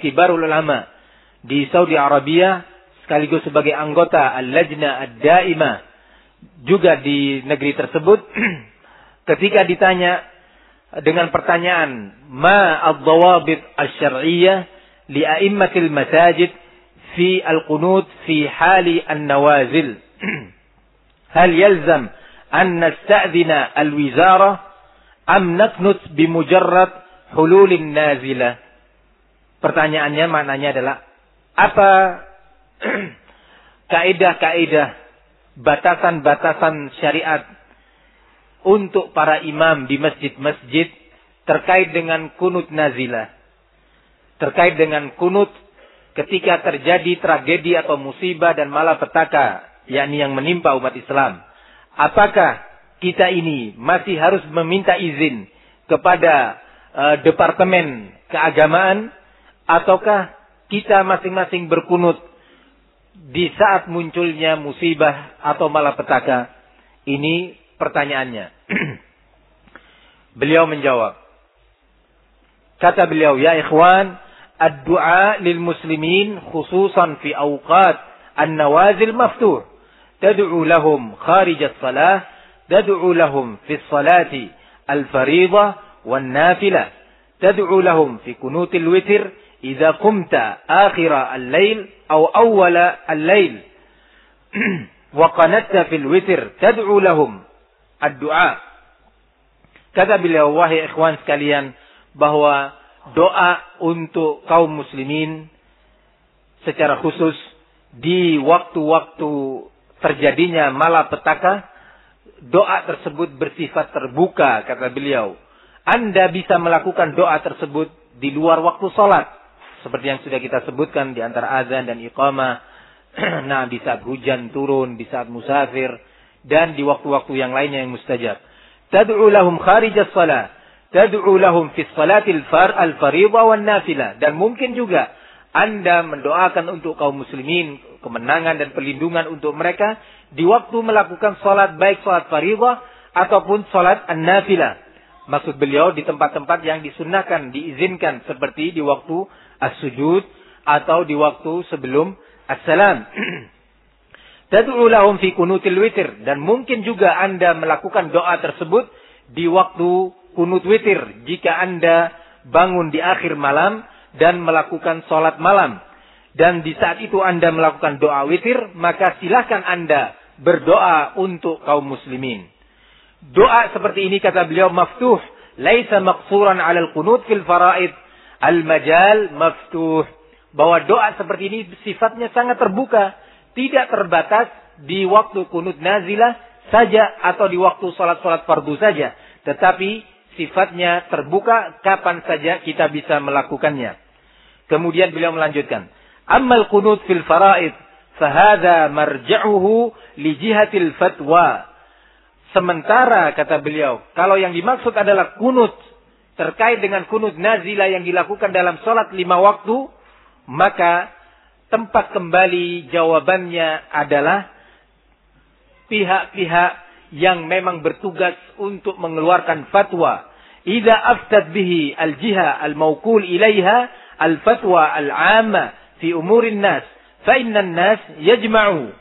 kibarul ulama di Saudi Arabia, sekaligus sebagai anggota Al-Lajna Ad-Daimah juga di negeri tersebut, ketika ditanya dengan pertanyaan, ma ad-dawabit asy-syar'iyyah li a'immatil masajid fi al-qunut fi hali an-nawazil, hal yalzam an nasta'dhina al-wizarah am naqnut bimujarrad hululin nazilah. Pertanyaannya maknanya adalah, apa kaidah-kaidah, batasan-batasan syariat untuk para imam di masjid-masjid terkait dengan kunut nazilah, terkait dengan kunut ketika terjadi tragedi atau musibah dan malapetaka, yakni yang menimpa umat Islam. Apakah kita ini masih harus meminta izin kepada departemen keagamaan, ataukah kita masing-masing berkunut di saat munculnya musibah atau malapetaka? Ini pertanyaannya. Beliau menjawab. Kata beliau, ya ikhwan, ad-du'a lil muslimin khususan fi awqat an-nawazil maftuh. Tad'u lahum kharij as-salah, tad'u lahum fi as-salati al-fariḍah wan-nafilah. Tad'u lahum fi kunutil witr idza qumta akhira al-lail aw awwala al-lail. Wa qanatta fil witr tad'u lahum ad-du'a. Kata beliau, wahai ikhwan sekalian, bahwa doa untuk kaum muslimin secara khusus di waktu-waktu terjadinya malapetaka, doa tersebut bersifat terbuka, kata beliau. Anda bisa melakukan doa tersebut di luar waktu salat, seperti yang sudah kita sebutkan di antara azan dan iqamah. Nah, di saat hujan turun, di saat musafir, dan di waktu-waktu yang lainnya yang mustajab. Tad'u lahum kharijas salat, tad'u lahum fi salatil al-fariḍah wan nafilah. Dan mungkin juga Anda mendoakan untuk kaum muslimin kemenangan dan perlindungan untuk mereka di waktu melakukan salat, baik salat fariḍah ataupun salat an-nafilah. Maksud beliau di tempat-tempat yang disunnahkan, diizinkan, seperti di waktu as-sujud atau di waktu sebelum as-salam. Tad'u lahum fi kunutil witr. Dan mungkin juga Anda melakukan doa tersebut di waktu kunut witir, jika Anda bangun di akhir malam dan melakukan sholat malam. Dan di saat itu Anda melakukan doa witir, maka silahkan Anda berdoa untuk kaum muslimin. Doa seperti ini, kata beliau, maftuh, laisa maqsuran 'alal qunut fil faraid, al-majal maftuh. Bahwa doa seperti ini sifatnya sangat terbuka, tidak terbatas di waktu kunut nazilah saja atau di waktu salat-salat fardu saja, tetapi sifatnya terbuka kapan saja kita bisa melakukannya. Kemudian beliau melanjutkan, ammal qunut fil faraid fahadha marja'uhu li jihatil fatwa. Sementara, kata beliau, kalau yang dimaksud adalah kunut terkait dengan kunut nazilah yang dilakukan dalam salat 5 waktu, maka tempat kembali jawabannya adalah pihak-pihak yang memang bertugas untuk mengeluarkan fatwa. Idza aftat bihi al-jiha al-mawqul ilaiha al-fatwa al-'amma fi umurin nas, fa innan nas yajma'u.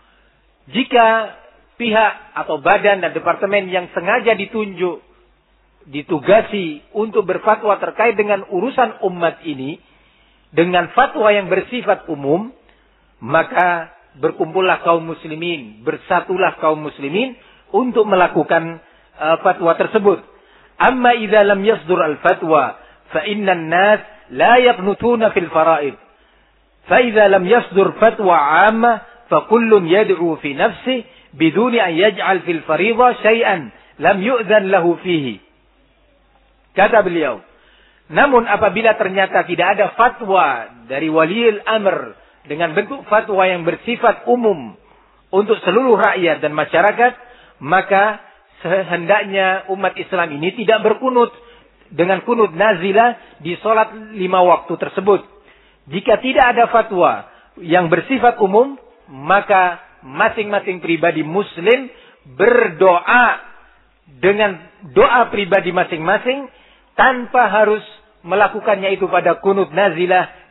Jika pihak atau badan dan departemen yang sengaja ditunjuk, ditugasi untuk berfatwa terkait dengan urusan umat ini, dengan fatwa yang bersifat umum, maka berkumpullah kaum muslimin, bersatulah kaum muslimin untuk melakukan fatwa tersebut. Amma idza lam yasdur al-fatwa fa innan nas la yaqnutuna fil faraid. Fa idza lam yasdur fatwa 'amma fa kullun yad'u fi nafsihi biduni an yaj'al fil fariḍah syai'an lam yu'dzan lahu fihi. Kata beliau, namun apabila ternyata tidak ada fatwa dari waliul amr dengan bentuk fatwa yang bersifat umum untuk seluruh rakyat dan masyarakat, maka sehendaknya umat Islam ini tidak berkunut dengan kunut nazilah di salat 5 waktu tersebut. Jika tidak ada fatwa yang bersifat umum, maka masing-masing pribadi muslim berdoa dengan doa pribadi masing-masing tanpa harus melakukannya itu pada kunut nazilah